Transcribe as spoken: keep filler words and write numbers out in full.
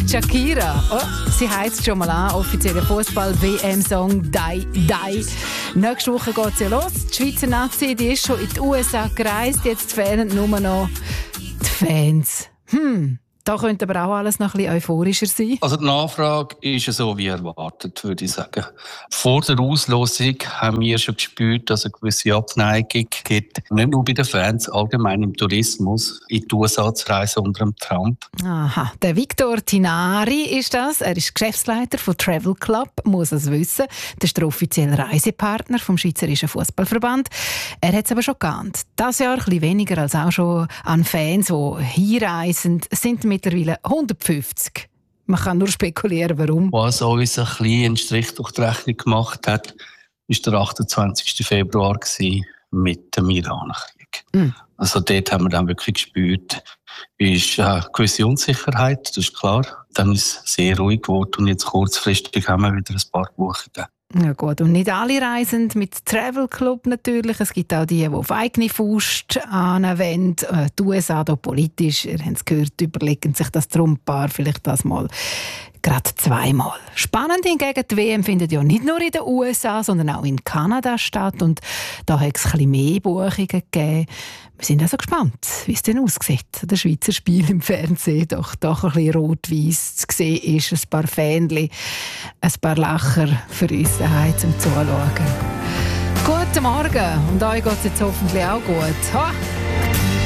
Shakira. Oh, sie heizt schon mal an, offizieller Fußball-W M-Song «Die, Die». Nächste Woche geht es ja los. Die Schweizer Nazi, die ist schon in die U S A gereist. Jetzt fehlen nur noch die Fans. Hm. Da könnte aber auch alles noch ein bisschen euphorischer sein. Also die Nachfrage ist so wie erwartet, würde ich sagen. Vor der Auslosung haben wir schon gespürt, dass es eine gewisse Abneigung gibt. Nicht nur bei den Fans, allgemein im Tourismus, in die U S A zu reisen unter dem Trump. Aha, der Victor Tinari ist das. Er ist Geschäftsleiter von Travel Club, muss es wissen. Das ist der offizielle Reisepartner vom Schweizerischen Fußballverband. Er hat es aber schon geahnt. Dieses Jahr ein bisschen weniger als auch schon an Fans, die hinreisen, sind mittlerweile hundertfünfzig. Man kann nur spekulieren, warum. Was uns ein bisschen einen Strich durch die Rechnung gemacht hat, war der achtundzwanzigsten Februar mit dem Irankrieg. Mm. Also dort haben wir dann wirklich gespürt, ist eine gewisse Unsicherheit, das ist klar. Dann ist es sehr ruhig geworden und jetzt kurzfristig haben wir wieder ein paar Buchungen. Ja gut, und nicht alle reisen mit Travel Club natürlich. Es gibt auch die, die auf eigene Faust anwenden. Die U S A hier politisch, ihr habt es gehört, überlegen sich das Trump-Paar vielleicht das mal gerade zweimal. Spannend hingegen, die W M findet ja nicht nur in den U S A, sondern auch in Kanada statt. Und da hat es ein bisschen mehr Buchungen gegeben. Wir sind also gespannt, wie es denn aussieht. Das Schweizer Spiel im Fernsehen, doch, doch ein bisschen rot-weiss zu sehen ist. Ein paar Fähnchen, ein paar Lacher für uns daheim zum Zuschauen. Guten Morgen und euch geht es jetzt hoffentlich auch gut. Ha!